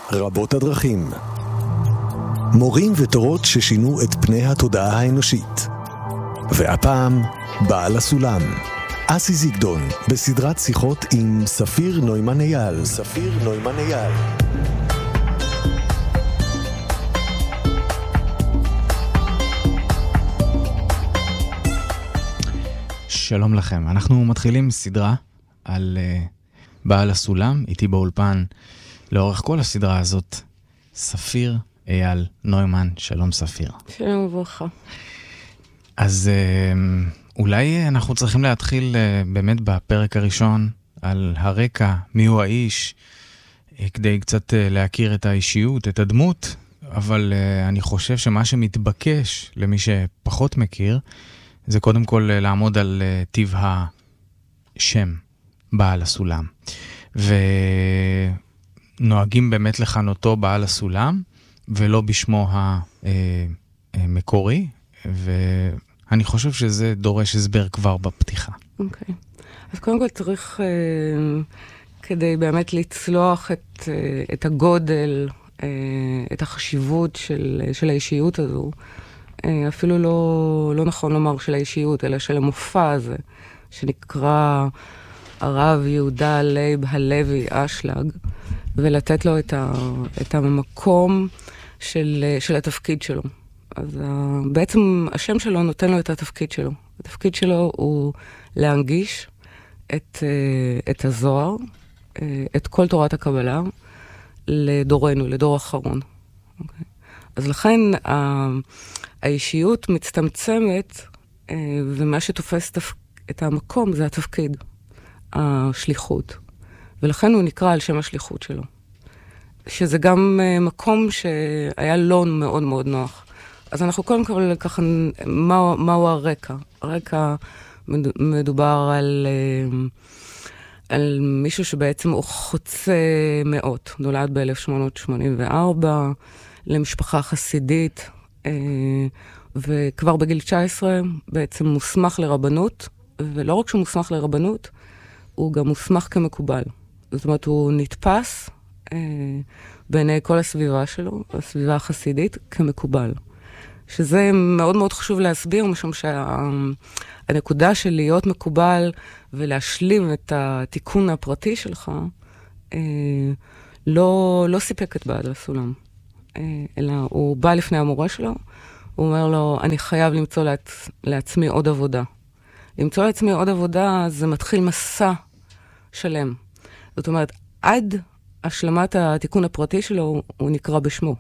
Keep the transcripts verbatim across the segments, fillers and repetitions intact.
רבות הדרכים. מורים ותורות ששינו את פני התודעה האנושית. והפעם, בעל הסולם. אסי זיגדון, בסדרת שיחות עם ספיר נוימן אייל. ספיר נוימן אייל. שלום לכם. אנחנו מתחילים סדרה על uh, בעל הסולם. איתי באולפן לאורך כל הסדרה הזאת, ספיר אייל נוימן. שלום ספיר. שלום וברכה. אז uh, אולי אנחנו צריכים להתחיל uh, באמת בפרק הראשון על הרקע, מי הוא האיש, uh, כדי קצת uh, להכיר את האישיות, את הדמות, אבל uh, אני חושב שמה שמתבקש למי שפחות מכיר, זה קודם כל לעמוד על uh, טיב השם, בעל הסולם. ונוהגים באמת לכנותו בעל הסולם, ולא בשמו המקורי, ואני חושב שזה דורש הסבר כבר בפתיחה. אוקיי. אז קודם כל צריך, uh, כדי באמת לצלוח את, uh, את הגודל, uh, את החשיבות של, של האישיות הזו, אפילו לא, לא נכון לומר של האישיות, אלא של המופע הזה, שנקרא הרב יהודה לייב הלוי אשלג, ולתת לו את, ה, את המקום של, של התפקיד שלו. אז בעצם השם שלו נותן לו את התפקיד שלו. התפקיד שלו הוא להנגיש את, את הזוהר, את כל תורת הקבלה, לדורנו, לדור אחרון. אוקיי? אז לכן האישיות מצטמצמת, ומה שתופס את המקום זה התפקיד, השליחות. ולכן הוא נקרא על שם השליחות שלו. שזה גם מקום שהיה לו מאוד מאוד נוח. אז אנחנו קודם כל ככה, מה, מהו הרקע? הרקע מדובר על, על מישהו שבעצם הוא חוצה מאות. נולד ב-אלף שמונה מאות שמונים וארבע, למשפחה חסידית, וכבר בגיל תשע עשרה בעצם מוסמך לרבנות, ולא רק שהוא מוסמך לרבנות, הוא גם מוסמך כמקובל. זאת אומרת, הוא נתפס בעיני כל הסביבה שלו, הסביבה החסידית, כמקובל. שזה מאוד מאוד חשוב להסביר, משום שהנקודה של להיות מקובל ולהשלים את התיקון הפרטי שלך, לא, לא סיפק את בעל הסולם. אלא הוא בא לפני המורה שלו, הוא אומר לו, אני חייב למצוא לעצ... לעצמי עוד עבודה. למצוא לעצמי עוד עבודה, זה מתחיל מסע שלם. זאת אומרת, עד השלמת התיקון הפרטי שלו, הוא נקרא בשמו.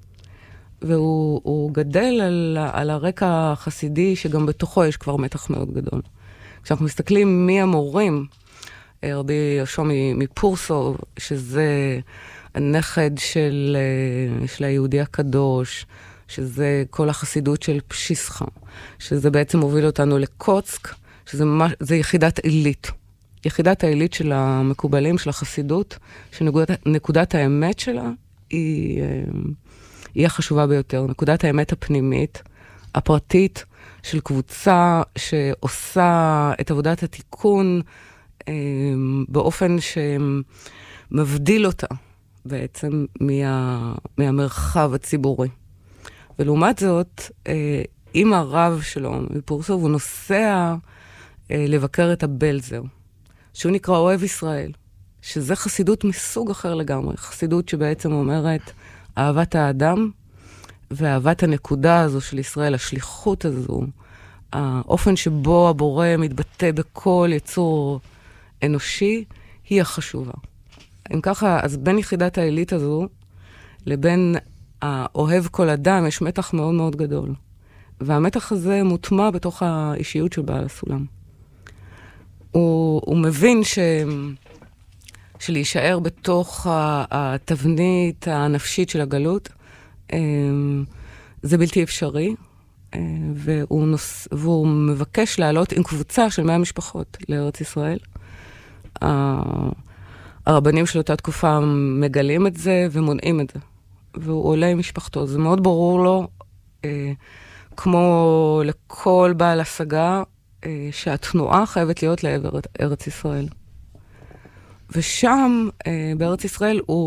והוא גדל על, על הרקע החסידי, שגם בתוכו יש כבר מתח מאוד גדול. כשאנחנו מסתכלים מי המורים, רבי יהושע מפורסוב, שזה הנכד של, של היהודי הקדוש, שזה כל החסידות של פשיסחה, שזה בעצם מוביל אותנו לקוצק, שזה ממש, זה יחידת עילית. יחידת העילית של המקובלים, של החסידות, שנקודת האמת שלה היא, היא החשובה ביותר. נקודת האמת הפנימית, הפרטית, של קבוצה שעושה את עבודת התיקון באופן שמבדיל אותה בעצם מה, מהמרחב הציבורי. ולעומת זאת, עם הרב שלו, מפורסוב, הוא נוסע לבקר את הבלזר, שהוא נקרא אוהב ישראל, שזה חסידות מסוג אחר לגמרי, חסידות שבעצם אומרת אהבת האדם ואהבת הנקודה הזו של ישראל, השליחות הזו, האופן שבו הבורא מתבטא בכל יצור אנושי, היא החשובה. אם ככה, אז בין יחידת העילית הזו, לבין האוהב כל אדם, יש מתח מאוד מאוד גדול. והמתח הזה מוטמע בתוך האישיות של בעל הסולם. הוא, הוא מבין ש... שלהישאר בתוך התבנית הנפשית של הגלות, זה בלתי אפשרי, והוא, נוס... והוא מבקש לעלות עם קבוצה של מאה משפחות לארץ ישראל. הרבנים של אותה תקופה מגלים את זה ומונעים את זה. והוא עולה עם משפחתו. זה מאוד ברור לו, אה, כמו לכל בעל השגה, אה, שהתנועה חייבת להיות לעבר ארץ ישראל. ושם, אה, בארץ ישראל, הוא,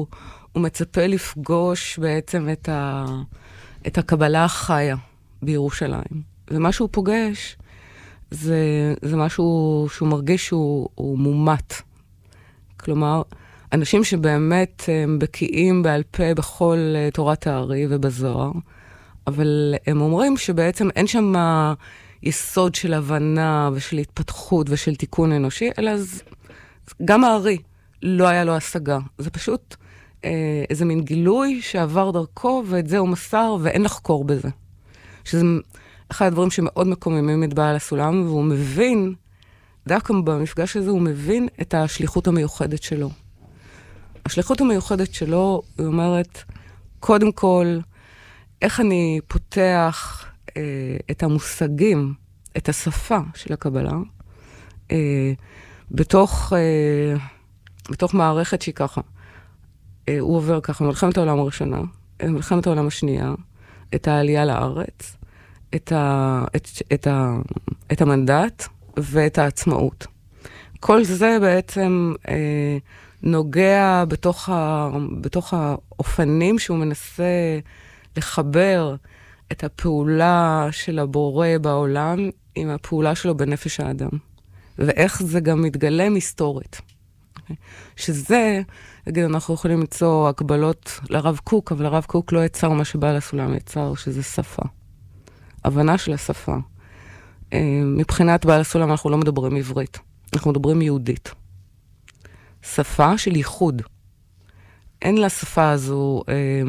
הוא מצפה לפגוש בעצם את, ה, את הקבלה החיה בירושלים. ומה שהוא פוגש, זה, זה משהו שהוא מרגיש שהוא הוא מומת. כלומר, אנשים שבאמת הם בקיאים בעל פה בכל תורת הארי ובזוהר, אבל הם אומרים שבעצם אין שם יסוד של הבנה ושל התפתחות ושל תיקון אנושי, אלא זה, גם הארי לא היה לו השגה. זה פשוט אה, איזה מין גילוי שעבר דרכו, ואת זה הוא מסר, ואין לחקור בזה. שזה אחד הדברים שמאוד מקוממים את בעל הסולם, והוא מבין, דווקא במפגש הזה הוא מבין את השליחות המיוחדת שלו. השליחות המיוחדת שלו, היא אומרת, קודם כל, איך אני פותח אה, את המושגים, את השפה של הקבלה, אה, בתוך, אה, בתוך מערכת שהיא ככה. אה, הוא עובר ככה, מלחמת העולם הראשונה, מלחמת העולם השנייה, את העלייה לארץ, את, ה, את, את, ה, את המנדט ואת העצמאות. כל זה בעצם אה, נוגע בתוך, ה, בתוך האופנים שהוא מנסה לחבר את הפעולה של הבורא בעולם עם הפעולה שלו בנפש האדם. ואיך זה גם מתגלם היסטורית. שזה, נגיד, אנחנו יכולים ליצור הקבלות לרב קוק, אבל לרב קוק לא יצר מה שבעל הסולם יצר, שזה שפה. הבנה של השפה. מבחינת בעל הסולם אנחנו לא מדברים עברית, אנחנו מדברים יהודית. שפה של ייחוד. אין לשפה הזו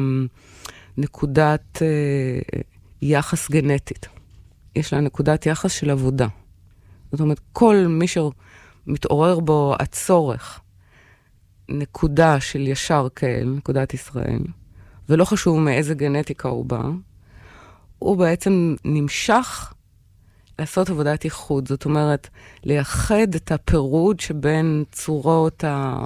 נקודת יחס גנטית. יש לה נקודת יחס של עבודה. זאת אומרת, כל מי שמתעורר בו הצורך, נקודה של ישר כאל, נקודת ישראל, ולא חשוב מאיזה גנטיקה הוא בא, הוא בעצם נמשך לעשות עבודת ייחוד. זאת אומרת, לייחד את הפירוד שבין צורות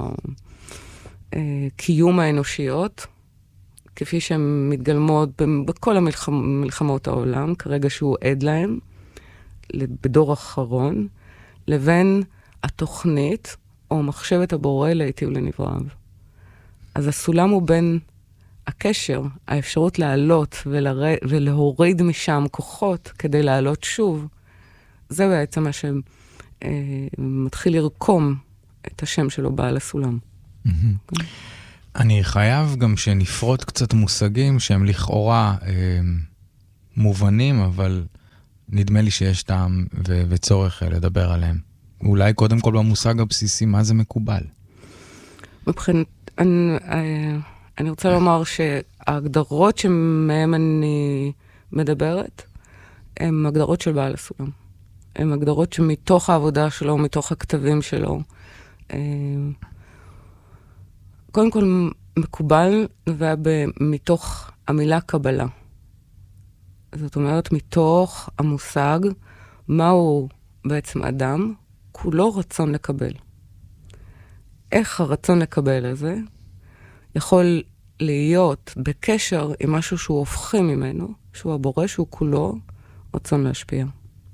הקיום האנושיות, כפי שהן מתגלמות בכל המלחמות העולם, כרגע שהוא עד להם, בדור האחרון, לבין התוכנית או מחשבת הבורא להיטיב לנבראיו. אז הסולם הוא בין הקשר, האפשרות לעלות ולר... ולהוריד משם כוחות כדי לעלות שוב, זה בעצם מה שמתחיל לרקום את השם שלו בעל הסולם. אני חייב גם שנפרוט קצת מושגים שהם לכאורה מובנים, אבל נדמה לי שיש טעם ו- וצורך לדבר עליהם. אולי קודם כל במושג הבסיסי, מה זה מקובל? מבחינת, אני, אני רוצה לומר שההגדרות שמהם אני מדברת, הן הגדרות של בעל הסולם. הן הגדרות שמתוך העבודה שלו, מתוך הכתבים שלו. קודם כל, מקובל נובע מתוך המילה קבלה. זאת אומרת, מתוך המושג, מהו בעצם אדם, כולו רצון לקבל. איך הרצון לקבל הזה יכול להיות בקשר עם משהו שהוא הופכי ממנו, שהוא הבורא, שהוא כולו רצון להשפיע.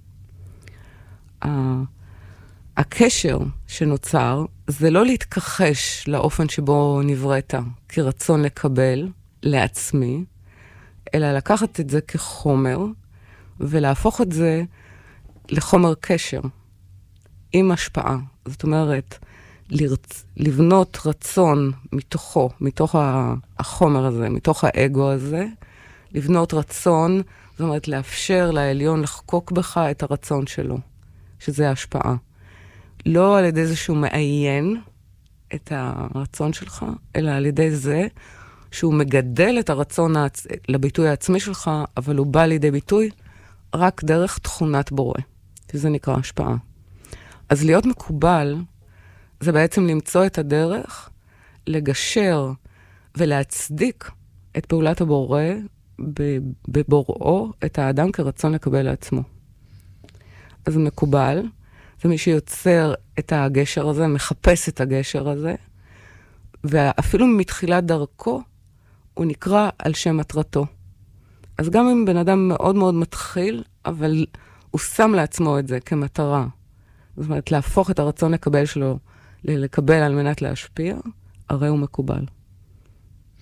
הקשר שנוצר זה לא להתכחש לאופן שבו נבראת כרצון לקבל לעצמי, אלא לקחת את זה כחומר ולהפוך את זה לחומר קשר עם השפעה. זאת אומרת, לרצ... לבנות רצון מתוכו, מתוך החומר הזה, מתוך האגו הזה, לבנות רצון, זאת אומרת, לאפשר לעליון לחקוק בך את הרצון שלו, שזה ההשפעה. לא על ידי זה שהוא מעיין את הרצון שלך, אלא על ידי זה שהוא מגדל את הרצון העצ... לביטוי העצמי שלך, אבל הוא בא לידי ביטוי רק דרך תכונת בורא, שזה נקרא השפעה. אז להיות מקובל, זה בעצם למצוא את הדרך, לגשר ולהצדיק את פעולת הבורא בבוראו, את האדם כרצון לקבל לעצמו. אז מקובל, זה מי שיוצר את הגשר הזה, מחפש את הגשר הזה, ואפילו מתחילת דרכו, הוא נקרא על שם מטרתו. אז גם אם בן אדם מאוד מאוד מתחיל, אבל הוא שם לעצמו את זה כמטרה. זאת אומרת, להפוך את הרצון לקבל שלו, לקבל על מנת להשפיע, הרי הוא מקובל.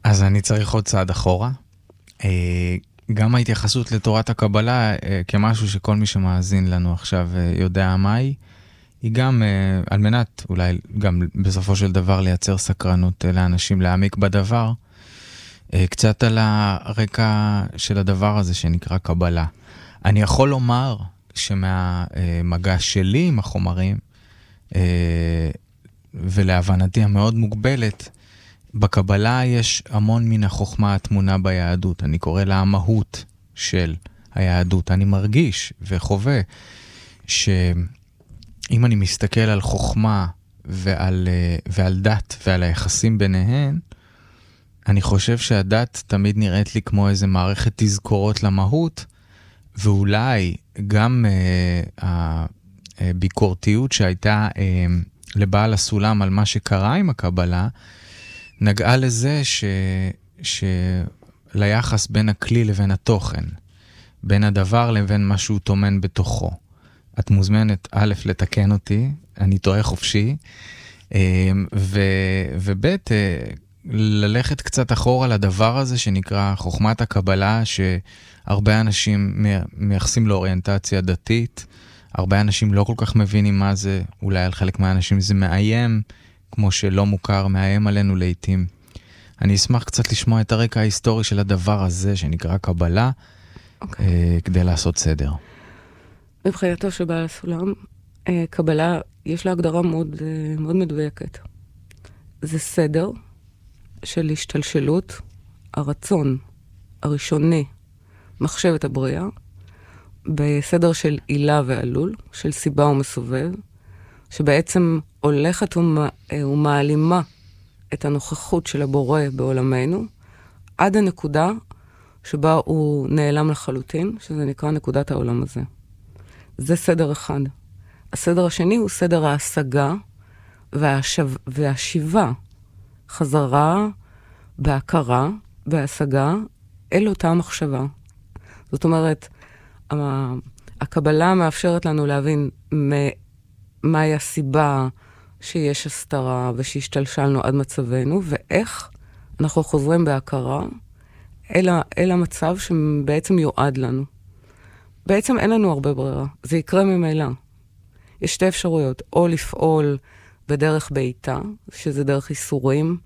אז אני צריך עוד צעד אחורה. גם ההתייחסות לתורת הקבלה, כמשהו שכל מי שמאזין לנו עכשיו יודע מה היא, היא גם, על מנת אולי גם בסופו של דבר לייצר סקרנות לאנשים להעמיק בדבר, קצת על הרקע של הדבר הזה שנקרא קבלה. אני יכול לומר שמהמגע שלי עם החומרים, ולהבנתי המאוד מוגבלת, בקבלה יש המון מן החוכמה התמונה ביהדות. אני קורא לה המהות של היהדות. אני מרגיש וחווה שאם אני מסתכל על חוכמה ועל, ועל דת ועל היחסים ביניהן, אני חושב שהדת תמיד נראית לי כמו איזה מערכת תזכורות למהות, ואולי גם אה, הביקורתיות שהייתה אה, לבעל הסולם על מה שקרה עם הקבלה, נגעה לזה ש... שליחס בין הכלי לבין התוכן, בין הדבר לבין מה שהוא תומן בתוכו. את מוזמנת א' לתקן אותי, אני טועה חופשי, ו... וב' ללכת קצת אחורה לדבר הזה שנקרא חוכמת הקבלה, שהרבה אנשים מייחסים לאוריינטציה דתית, הרבה אנשים לא כל כך מבינים מה זה, אולי על חלק מהאנשים זה מאיים, כמו שלא מוכר, מאיים עלינו לעתים. אני אשמח קצת לשמוע את הרקע ההיסטורי של הדבר הזה שנקרא קבלה, okay. אה, כדי לעשות סדר. מבחינתו שבעל הסולם, אה, קבלה יש לה הגדרה מאוד, אה, מאוד מדויקת. זה סדר של השתלשלות, הרצון הראשוני, מחשבת הבריאה, בסדר של עילה ועלול, של סיבה ומסובב, שבעצם הולכת ומעלימה את הנוכחות של הבורא בעולמנו, עד הנקודה שבה הוא נעלם לחלוטין, שזה נקרא נקודת העולם הזה. זה סדר אחד. הסדר השני הוא סדר ההשגה והשו... והשיבה, חזרה בהכרה, בהשגה, אל אותה מחשבה. זאת אומרת, הקבלה מאפשרת לנו להבין מהי הסיבה שיש הסתרה ושהשתלשלנו עד מצבנו, ואיך אנחנו חוזרים בהכרה אל, אל המצב שבעצם יועד לנו. בעצם אין לנו הרבה ברירה, זה יקרה ממילא. יש שתי אפשרויות, או לפעול בדרך בעיטה, שזה דרך איסורים,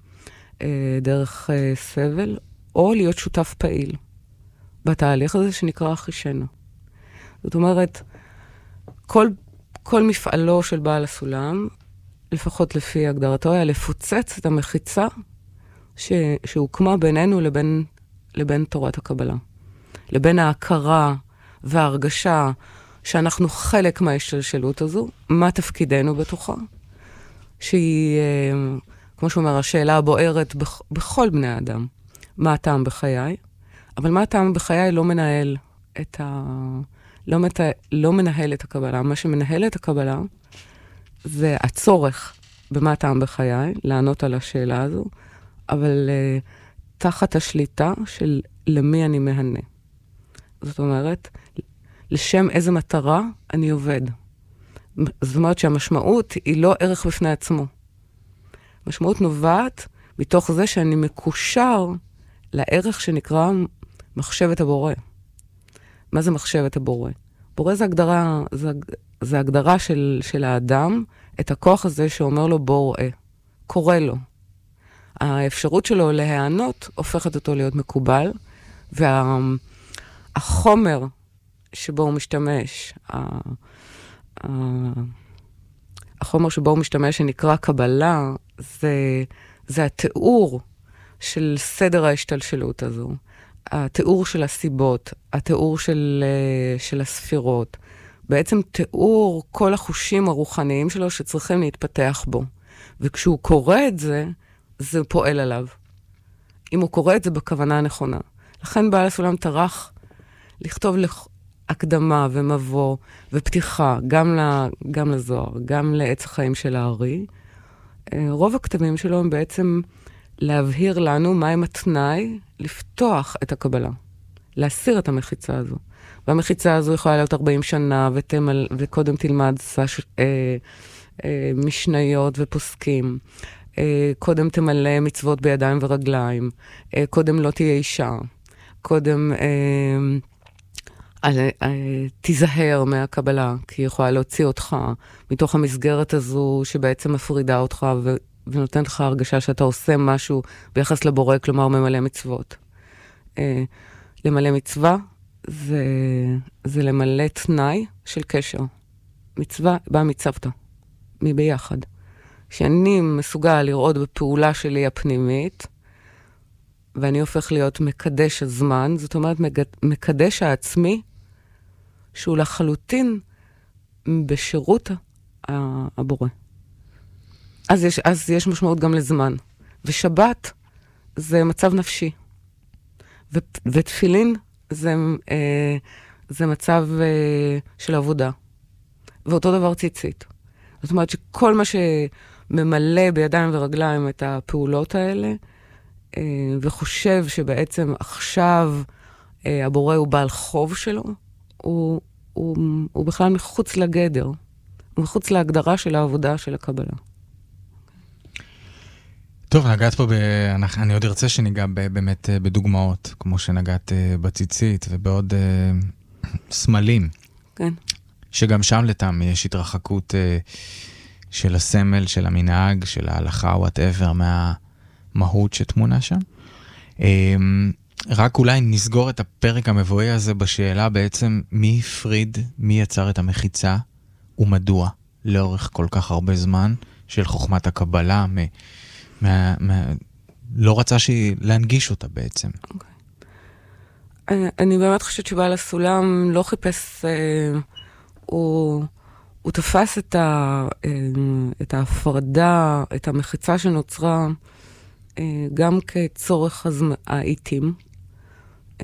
דרך סבל, או להיות שותף פעיל בתהליך הזה שנקרא אחישנו. זאת אומרת, כל, כל מפעלו של בעל הסולם, לפחות לפי הגדרתו, היה לפוצץ את המחיצה ש, שהוקמה בינינו לבין, לבין תורת הקבלה. לבין ההכרה וההרגשה שאנחנו חלק מההשתלשלות הזו, מה תפקידנו בתוכה, שהיא, כמו שאומר, השאלה הבוערת בכ, בכל בני האדם, מה הטעם בחיי, אבל מה הטעם בחיי לא מנהל את ה... לא, מת... לא מנהל את הקבלה. מה שמנהל את הקבלה זה הצורך במה הטעם בחיי, לענות על השאלה הזו, אבל uh, תחת השליטה של למי אני מהנה. זאת אומרת, לשם איזה מטרה אני עובד. זאת אומרת שהמשמעות היא לא ערך בפני עצמו. משמעות נובעת מתוך זה שאני מקושר לערך שנקרא מחשבת הבורא. מה זה מחשבת הבורא? בורא זה הגדרה, זה, זה הגדרה של, של האדם, את הכוח הזה שאומר לו בוא ראה, קורא לו. האפשרות שלו להיענות הופכת אותו להיות מקובל, והחומר שבו הוא משתמש, החומר שבו הוא משתמש שנקרא קבלה, זה, זה התיאור של סדר ההשתלשלות הזו. התיאור של הסיבות, התיאור של, של הספירות, בעצם תיאור כל החושים הרוחניים שלו שצריכים להתפתח בו. וכשהוא קורא את זה, זה פועל עליו. אם הוא קורא את זה בכוונה הנכונה. לכן בעל הסולם טרח לכתוב הקדמה ומבוא ופתיחה, גם, לה, גם לזוהר, גם לעץ החיים של הארי. רוב הכתבים שלו הם בעצם להבהיר לנו מהם התנאי לפתוח את הקבלה, להסיר את המחיצה הזו. והמחיצה הזו יכולה להיות ארבעים שנה, ותמל, וקודם תלמד סש, אה, אה, משניות ופוסקים, קודם תמלא מצוות בידיים ורגליים, קודם לא תהיה אישה, קודם תיזהר מהקבלה, כי היא יכולה להוציא אותך מתוך המסגרת הזו שבעצם מפרידה אותך ונותנת לך הרגשה שאתה עושה משהו ביחס לבורא, כלומר ממלא מצוות. למלא מצווה זה, זה למלא תנאי של קשר. מצווה באה מצוות, מביחד. שאני מסוגל לראות בפעולה שלי הפנימית, ואני הופך להיות מקדש הזמן, זאת אומרת מקדש העצמי, שהוא לחלוטין בשירות הבורא. אז יש, אז יש משמעות גם לזמן. ושבת זה מצב נפשי. ו, ותפילין זה, אה, זה מצב אה, של עבודה. ואותו דבר ציצית. זאת אומרת שכל מה שממלא בידיים ורגליים את הפעולות האלה, אה, וחושב שבעצם עכשיו אה, הבורא הוא בעל חוב שלו, הוא, הוא, הוא בכלל מחוץ לגדר. הוא מחוץ להגדרה של העבודה של הקבלה. טוב, נגעת פה, ב... אני עוד ארצה שניגע ב... באמת בדוגמאות, כמו שנגעת בציצית ובעוד uh, סמלים. כן. שגם שם לטעם יש התרחקות uh, של הסמל, של המנהג, של ההלכה, whatever, מהמהות שתמונה שם. Um, רק אולי נסגור את הפרק המבואי הזה בשאלה בעצם מי הפריד, מי יצר את המחיצה ומדוע לאורך כל כך הרבה זמן של חוכמת הקבלה, מ... מה, מה, לא רצה שהיא להנגיש אותה בעצם. Okay. אני, אני באמת חושבת שבעל הסולם לא חיפש, אה, הוא, הוא תפס את, ה, אה, את ההפרדה, את המחיצה שנוצרה, אה, גם כצורך הזמ, העיתים. אה,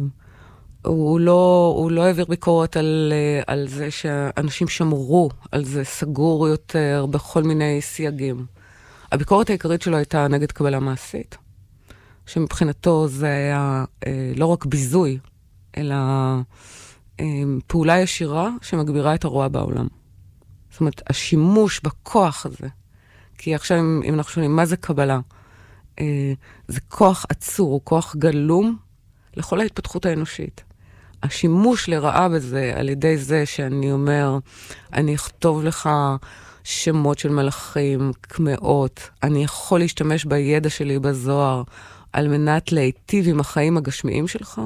הוא לא, הוא לא העביר ביקורת על, על זה שאנשים שמרו על זה סגור יותר בכל מיני סייגים. הביקורת העיקרית שלו הייתה נגד קבלה מעשית, שמבחינתו זה היה אה, לא רק ביזוי, אלא אה, פעולה ישירה שמגבירה את הרוע בעולם. זאת אומרת, השימוש בכוח הזה, כי עכשיו אם, אם אנחנו שואלים מה זה קבלה, אה, זה כוח עצור, הוא כוח גלום לכל ההתפתחות האנושית. השימוש לרעה בזה על ידי זה שאני אומר, אני אכתוב לך שמות של מלאכים, קמאות, אני יכול להשתמש בידע שלי בזוהר, על מנת להיטיב עם החיים הגשמיים שלך,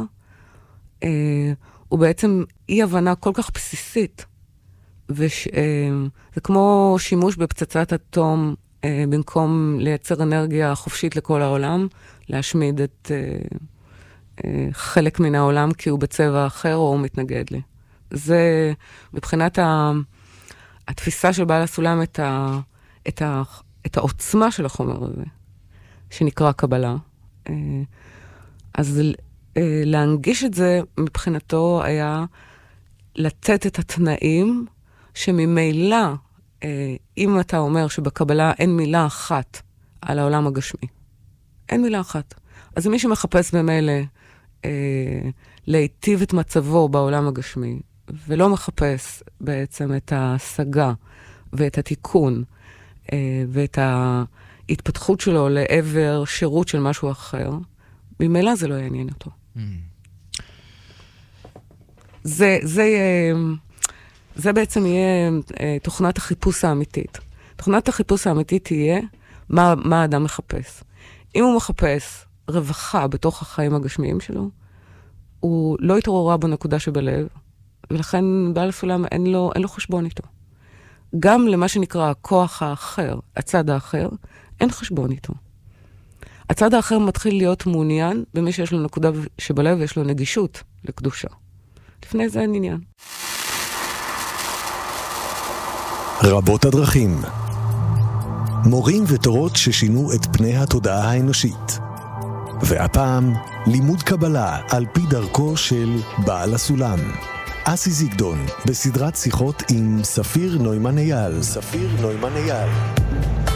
אה, הוא בעצם אי הבנה כל כך בסיסית, וזה אה, כמו שימוש בפצצת אטום, אה, במקום לייצר אנרגיה חופשית לכל העולם, להשמיד את אה, אה, חלק מן העולם, כי הוא בצבע אחר או הוא מתנגד לי. זה מבחינת ה... התפיסה של בעל הסולם את, ה, את, ה, את העוצמה של החומר הזה, שנקרא קבלה. אז להנגיש את זה מבחינתו היה לתת את התנאים שממילא, אם אתה אומר שבקבלה אין מילה אחת על העולם הגשמי, אין מילה אחת. אז מי שמחפש במילא להיטיב את מצבו בעולם הגשמי, ולא מחפש בעצם את ההשגה ואת התיקון אה, ואת ההתפתחות שלו לעבר שירות של משהו אחר, במילא זה לא יעניין אותו. Mm. זה, זה, יהיה, זה בעצם יהיה אה, תוכנת החיפוש האמיתית. תוכנת החיפוש האמיתית תהיה מה, מה האדם מחפש. אם הוא מחפש רווחה בתוך החיים הגשמיים שלו, הוא לא יתעוררה בנקודה שבלב, ולכן בעל הסולם אין לו, אין לו חשבון איתו. גם למה שנקרא הכוח האחר, הצד האחר, אין חשבון איתו. הצד האחר מתחיל להיות מעוניין במי שיש לו נקודה שבלב ויש לו נגישות לקדושה. לפני זה אין עניין. רבות הדרכים. מורים ותורות ששינו את פני התודעה האנושית. והפעם לימוד קבלה על פי דרכו של בעל הסולם. אסי זיגדון, בסדרת שיחות עם ספיר נוימן אייל. ספיר נוימן אייל.